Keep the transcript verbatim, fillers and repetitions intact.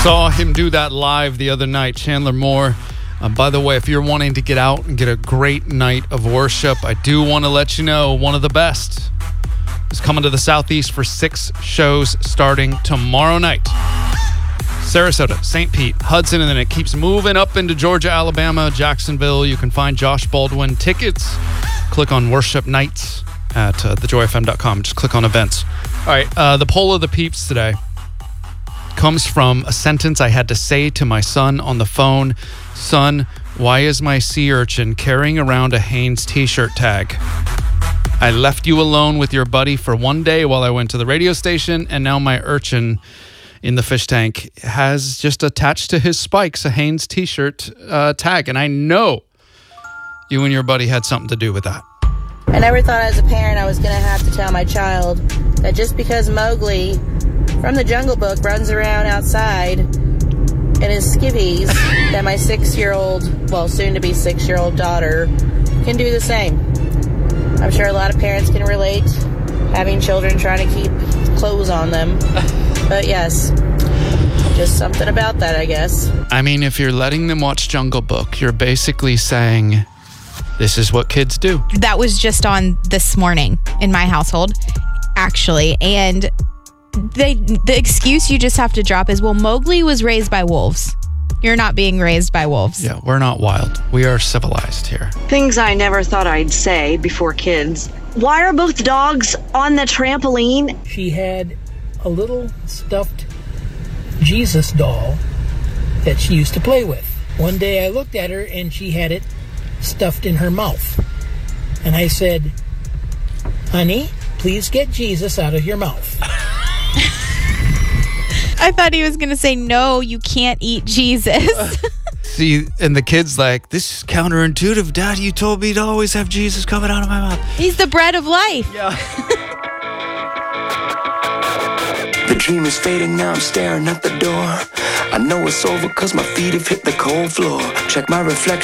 Saw him do that live the other night, Chandler Moore. Uh, by the way, if you're wanting to get out and get a great night of worship, I do want to let you know one of the best is coming to the Southeast for six shows starting tomorrow night. Sarasota, Saint Pete, Hudson, and then it keeps moving up into Georgia, Alabama, Jacksonville. You can find Josh Baldwin tickets. Click on Worship Nights at uh, the joy f m dot com. Just click on events. All right, uh, the poll of the peeps today comes from a sentence I had to say to my son on the phone. Son, why is my sea urchin carrying around a Hanes t-shirt tag? I left you alone with your buddy for one day while I went to the radio station, and now my urchin in the fish tank has just attached to his spikes a Hanes t-shirt uh, tag. And I know you and your buddy had something to do with that. I never thought as a parent I was going to have to tell my child that just because Mowgli from the Jungle Book runs around outside in his skivvies, that my six-year-old, well, soon-to-be six-year-old daughter can do the same. I'm sure a lot of parents can relate, having children trying to keep clothes on them. But yes, just something about that, I guess. I mean, if you're letting them watch Jungle Book, you're basically saying, this is what kids do. That was just on this morning in my household, actually. And they, the excuse you just have to drop is, well, Mowgli was raised by wolves. You're not being raised by wolves. Yeah, we're not wild. We are civilized here. Things I never thought I'd say before kids. Why are both dogs on the trampoline? She had a little stuffed Jesus doll that she used to play with. One day I looked at her and she had it stuffed in her mouth. And I said, honey, please get Jesus out of your mouth. I thought he was going to say, no, you can't eat Jesus. See, and the kid's like, this is counterintuitive. Dad, you told me to always have Jesus coming out of my mouth. He's the bread of life. Yeah. The dream is fading, now I'm staring at the door. I know it's over cause my feet have hit the cold floor. Check my reflection.